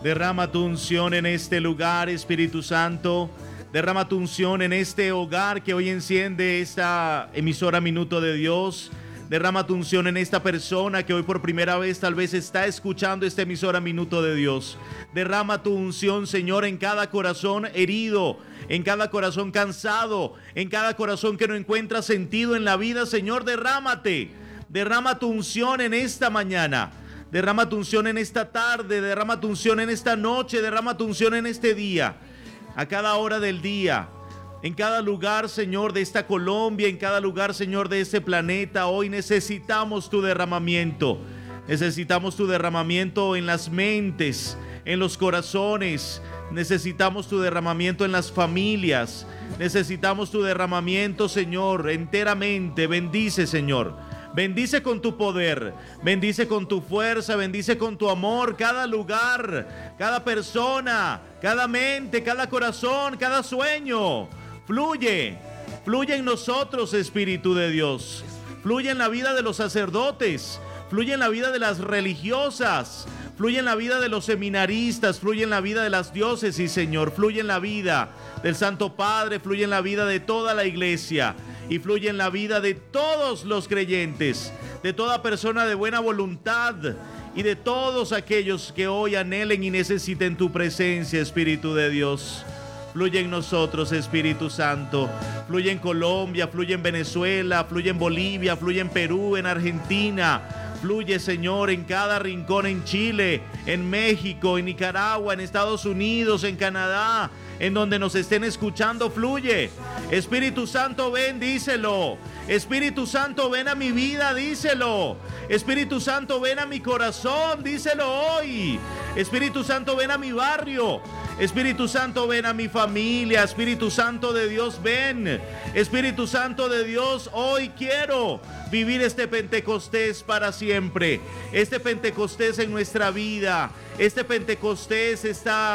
Derrama tu unción en este lugar, Espíritu Santo. Derrama tu unción en este hogar que hoy enciende esta emisora Minuto de Dios. Derrama tu unción en esta persona que hoy por primera vez tal vez está escuchando esta emisora Minuto de Dios. Derrama tu unción, Señor, en cada corazón herido, en cada corazón cansado, en cada corazón que no encuentra sentido en la vida. Señor, derrámate. Derrama tu unción en esta mañana. Derrama tu unción en esta tarde. Derrama tu unción en esta noche. Derrama tu unción en este día. A cada hora del día. En cada lugar, Señor, de esta Colombia, en cada lugar, Señor, de este planeta, hoy necesitamos tu derramamiento. Necesitamos tu derramamiento en las mentes, en los corazones. Necesitamos tu derramamiento en las familias. Necesitamos tu derramamiento, Señor, enteramente. Bendice, Señor. Bendice con tu poder, bendice con tu fuerza, bendice con tu amor cada lugar, cada persona, cada mente, cada corazón, cada sueño. Fluye, fluye en nosotros, Espíritu de Dios. Fluye en la vida de los sacerdotes, fluye en la vida de las religiosas, fluye en la vida de los seminaristas, fluye en la vida de las diócesis, Señor. Fluye en la vida del Santo Padre, fluye en la vida de toda la iglesia y fluye en la vida de todos los creyentes, de toda persona de buena voluntad y de todos aquellos que hoy anhelen y necesiten tu presencia, Espíritu de Dios. Fluye en nosotros, Espíritu Santo. Fluye en Colombia, fluye en Venezuela, fluye en Bolivia, fluye en Perú, en Argentina. Fluye, Señor, en cada rincón, en Chile, en México, en Nicaragua, en Estados Unidos, en Canadá, en donde nos estén escuchando. Fluye. Espíritu Santo, ven, díselo. Espíritu Santo, ven a mi vida, díselo. Espíritu Santo, ven a mi corazón, díselo hoy. Espíritu Santo, ven a mi barrio. Espíritu Santo, ven a mi familia. Espíritu Santo de Dios, ven. Espíritu Santo de Dios, hoy quiero vivir este Pentecostés para siempre. Este Pentecostés en nuestra vida. Este Pentecostés,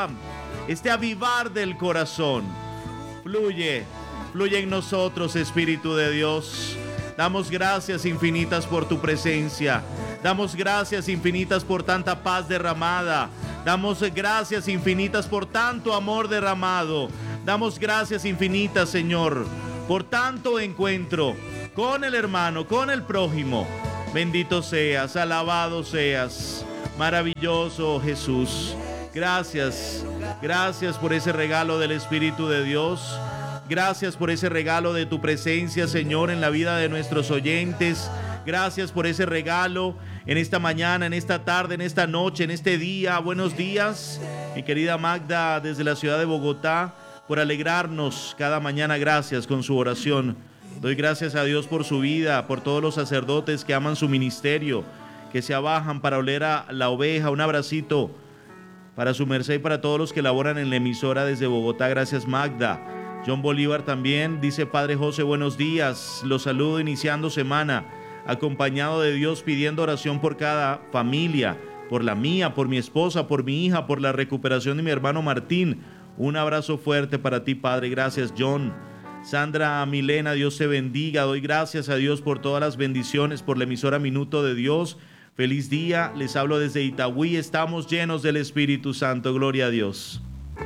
este avivar del corazón. Fluye, fluye en nosotros, Espíritu de Dios. Damos gracias infinitas por tu presencia. Damos gracias infinitas por tanta paz derramada. Damos gracias infinitas por tanto amor derramado. Damos gracias infinitas, Señor, por tanto encuentro con el hermano, con el prójimo. Bendito seas, alabado seas, maravilloso Jesús. Gracias, gracias por ese regalo del Espíritu de Dios. Gracias por ese regalo de tu presencia, Señor, en la vida de nuestros oyentes. Gracias por ese regalo en esta mañana, en esta tarde, en esta noche, en este día. Buenos días, mi querida Magda, desde la ciudad de Bogotá, por alegrarnos cada mañana. Gracias con su oración. Doy gracias a Dios por su vida, por todos los sacerdotes que aman su ministerio, que se abajan para oler a la oveja. Un abracito para su merced y para todos los que laboran en la emisora desde Bogotá. Gracias, Magda. John Bolívar también dice: Padre José, buenos días. Los saludo iniciando semana, acompañado de Dios, pidiendo oración por cada familia, por la mía, por mi esposa, por mi hija, por la recuperación de mi hermano Martín. Un abrazo fuerte para ti, Padre. Gracias, John. Sandra Milena, Dios te bendiga. Doy gracias a Dios por todas las bendiciones, por la emisora Minuto de Dios. Feliz día. Les hablo desde Itagüí. Estamos llenos del Espíritu Santo. Gloria a Dios.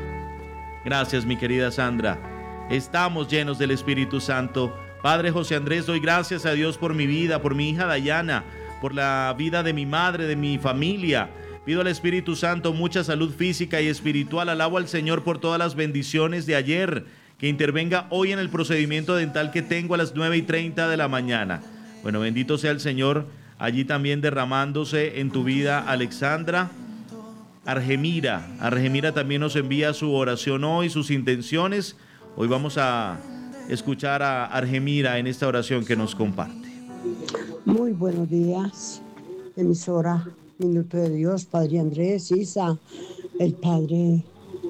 Gracias, mi querida Sandra. Estamos llenos del Espíritu Santo. Padre José Andrés, doy gracias a Dios por mi vida, por mi hija Dayana, por la vida de mi madre, de mi familia. Pido al Espíritu Santo mucha salud física y espiritual. Alabo al Señor por todas las bendiciones de ayer. Que intervenga hoy en el procedimiento dental que tengo a las 9:30 de la mañana. Bueno, bendito sea el Señor. Allí también derramándose en tu vida, Alexandra. Argemira también nos envía su oración hoy, sus intenciones. Hoy vamos a escuchar a Argemira en esta oración que nos comparte. Muy buenos días, emisora Minuto de Dios, Padre Andrés, Isa, el Padre,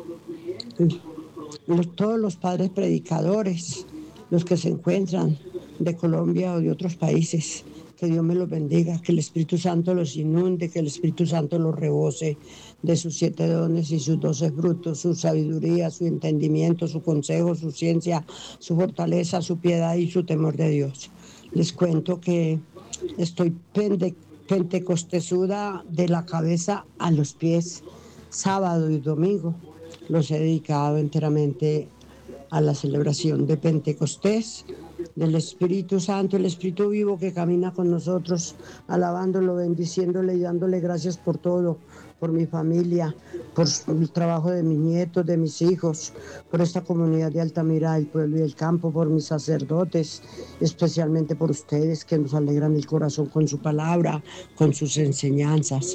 todos los padres predicadores, los que se encuentran de Colombia o de otros países. Que Dios me los bendiga, que el Espíritu Santo los inunde, que el Espíritu Santo los rebose de sus 7 dones y sus 12 frutos, su sabiduría, su entendimiento, su consejo, su ciencia, su fortaleza, su piedad y su temor de Dios. Les cuento que estoy pentecostesuda de la cabeza a los pies. sábado y domingo los he dedicado enteramente a la celebración de Pentecostés, del Espíritu Santo, el Espíritu vivo que camina con nosotros, alabándolo, bendiciéndole y dándole gracias por todo, por mi familia, por el trabajo de mis nietos, de mis hijos, por esta comunidad de Altamira, el pueblo y el campo, por mis sacerdotes, especialmente por ustedes que nos alegran el corazón con su palabra, con sus enseñanzas.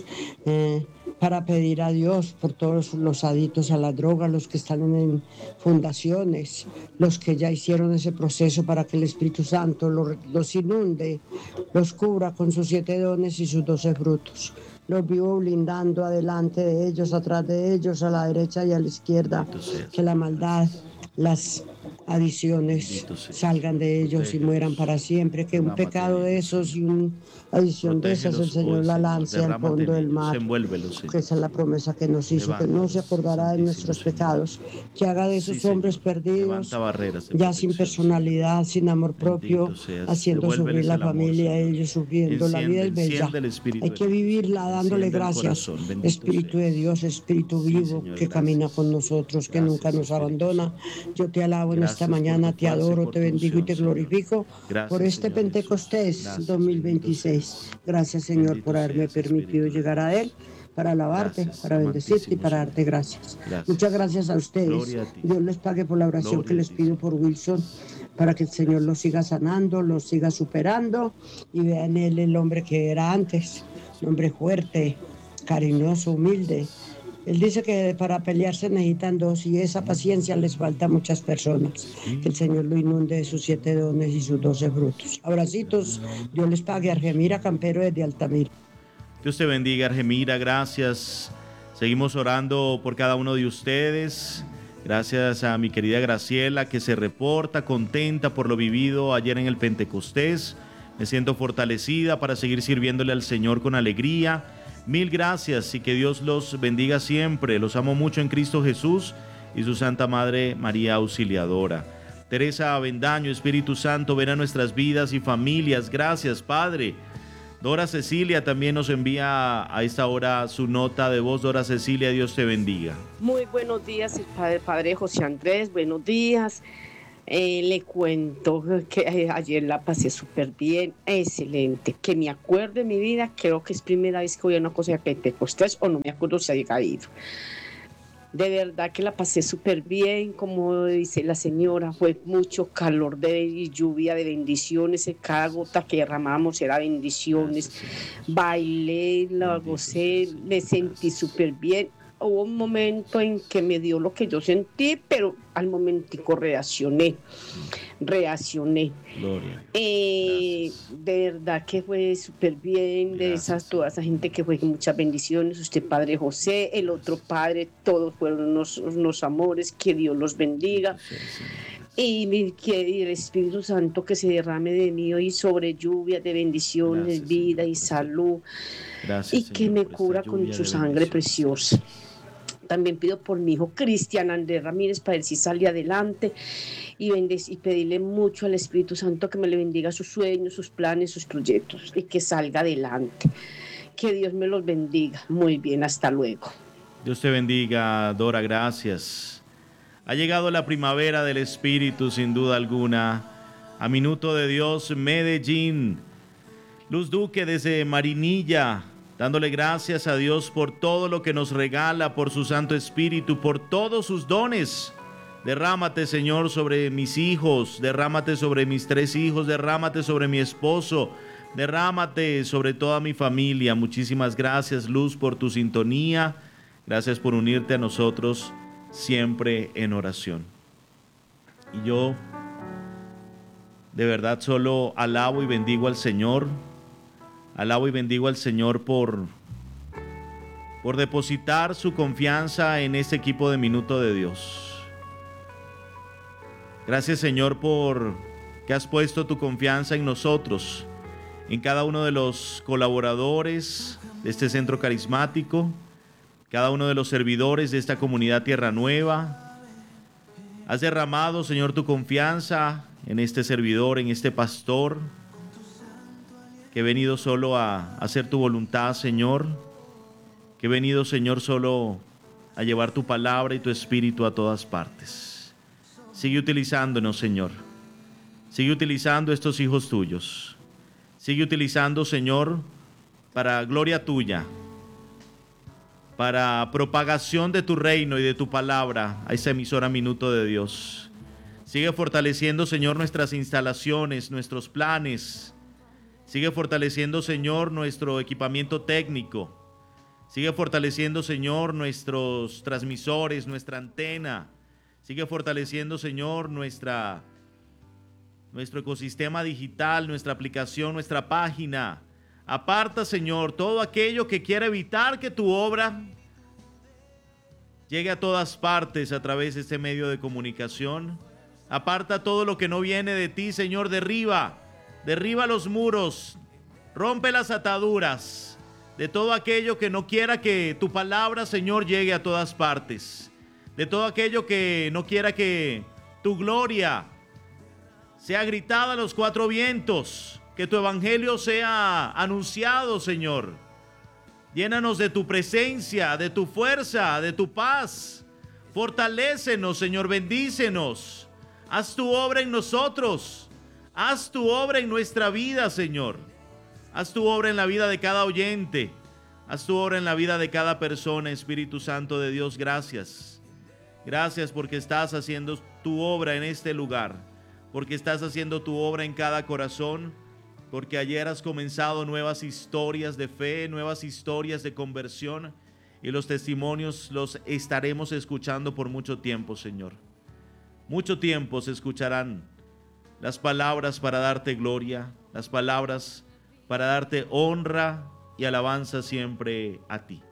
Para pedir a Dios por todos los adictos a la droga, los que están en fundaciones, los que ya hicieron ese proceso para que el Espíritu Santo los inunde, los cubra con sus 7 dones y sus 12 frutos. Los vivo blindando adelante de ellos, atrás de ellos, a la derecha y a la izquierda, que la maldad, las adicciones salgan de ellos y mueran para siempre, que un pecado de esos y una adicción de esas el Señor la lance al fondo del mar, que esa es la promesa que nos hizo, que no se acordará de nuestros pecados, que haga de esos hombres perdidos, ya sin personalidad, sin amor propio, haciendo sufrir la familia, ellos sufriendo. La vida es bella, hay que vivirla dándole gracias. Espíritu de Dios, Espíritu vivo que camina con nosotros, que nunca nos abandona. Yo te alabo en esta mañana, te adoro, te bendigo y te glorifico por este Pentecostés 2026. Gracias, Señor, por haberme permitido llegar a Él, para alabarte, para bendecirte y para darte gracias. Muchas gracias a ustedes. Dios les pague por la oración que les pido por Wilson, para que el Señor los siga sanando, los siga superando y vea en él el hombre que era antes, un hombre fuerte, cariñoso, humilde. Él dice que para pelear se necesitan 2 y esa paciencia les falta a muchas personas. Que el Señor lo inunde de sus 7 dones y sus 12 frutos. Abracitos, Dios les pague. Argemira Campero desde Altamira. Dios te bendiga, Argemira, gracias. Seguimos orando por cada uno de ustedes. Gracias a mi querida Graciela, que se reporta contenta por lo vivido ayer en el Pentecostés. Me siento fortalecida para seguir sirviéndole al Señor con alegría. Mil gracias y que Dios los bendiga siempre. Los amo mucho en Cristo Jesús y su Santa Madre María Auxiliadora. Teresa Avendaño, Espíritu Santo, ven a nuestras vidas y familias. Gracias, Padre. Dora Cecilia también nos envía a esta hora su nota de voz. Dora Cecilia, Dios te bendiga. Muy buenos días, padre José Andrés, buenos días. Le cuento que ayer la pasé súper bien, excelente. Que me acuerdo de mi vida, creo que es primera vez que voy a una cosa de Pentecostés, o no me acuerdo si haya ido. De verdad que la pasé súper bien, como dice la señora, fue mucho calor y lluvia de bendiciones, cada gota que derramamos era bendiciones. Bailé, la gocé, me sentí súper bien. Hubo un momento en que me dio lo que yo sentí, pero al momentico reaccioné. Gloria. De verdad que fue súper bien. Gracias. Toda esa gente que fue, muchas bendiciones. Usted, Padre José, el otro Padre, todos fueron unos amores. Que Dios los bendiga. Y que el Espíritu Santo que se derrame de mí hoy sobre lluvia de bendiciones, Gracias, vida Señor, y salud. Gracias, Y Señor, que me por esta cura con lluvia su de sangre bendiciones. preciosa. También pido por mi hijo Cristian Andrés Ramírez para ver si sale adelante y pedirle mucho al Espíritu Santo que me le bendiga sus sueños, sus planes, sus proyectos y que salga adelante. Que Dios me los bendiga. Muy bien, hasta luego. Dios te bendiga, Dora, gracias. Ha llegado la primavera del Espíritu, sin duda alguna. A Minuto de Dios, Medellín. Luz Duque desde Marinilla, dándole gracias a Dios por todo lo que nos regala, por su Santo Espíritu, por todos sus dones. Derrámate, Señor, sobre mis hijos, derrámate sobre mis 3 hijos, derrámate sobre mi esposo, derrámate sobre toda mi familia. Muchísimas gracias, Luz, por tu sintonía. Gracias por unirte a nosotros siempre en oración. Y yo de verdad solo alabo y bendigo al Señor. Alabo y bendigo al Señor por depositar su confianza en este equipo de Minuto de Dios. Gracias, Señor, por que has puesto tu confianza en nosotros, en cada uno de los colaboradores de este centro carismático, cada uno de los servidores de esta comunidad Tierra Nueva. Has derramado, Señor, tu confianza en este servidor, en este pastor, que he venido solo a hacer tu voluntad, Señor, que he venido, Señor, solo a llevar tu palabra y tu espíritu a todas partes. Sigue utilizándonos, Señor. Sigue utilizando estos hijos tuyos. Sigue utilizando, Señor, para gloria tuya, para propagación de tu reino y de tu palabra a esa emisora Minuto de Dios. Sigue fortaleciendo, Señor, nuestras instalaciones, nuestros planes. Sigue fortaleciendo, Señor, nuestro equipamiento técnico. Sigue fortaleciendo, Señor, nuestros transmisores, nuestra antena. Sigue fortaleciendo, Señor, nuestro ecosistema digital, nuestra aplicación, nuestra página. Aparta, Señor, todo aquello que quiera evitar que tu obra llegue a todas partes a través de este medio de comunicación. Aparta todo lo que no viene de ti, Señor. Derriba los muros, rompe las ataduras de todo aquello que no quiera que tu palabra, Señor, llegue a todas partes. De todo aquello que no quiera que tu gloria sea gritada a los cuatro vientos. Que tu evangelio sea anunciado, Señor. Llénanos de tu presencia, de tu fuerza, de tu paz. Fortalécenos, Señor, bendícenos. Haz tu obra en nosotros. Haz tu obra en nuestra vida, Señor. Haz tu obra en la vida de cada oyente. Haz tu obra en la vida de cada persona, Espíritu Santo de Dios. Gracias. Gracias porque estás haciendo tu obra en este lugar. Porque estás haciendo tu obra en cada corazón. Porque ayer has comenzado nuevas historias de fe, nuevas historias de conversión, y los testimonios los estaremos escuchando por mucho tiempo, Señor. Mucho tiempo se escucharán las palabras para darte gloria, las palabras para darte honra y alabanza siempre a ti.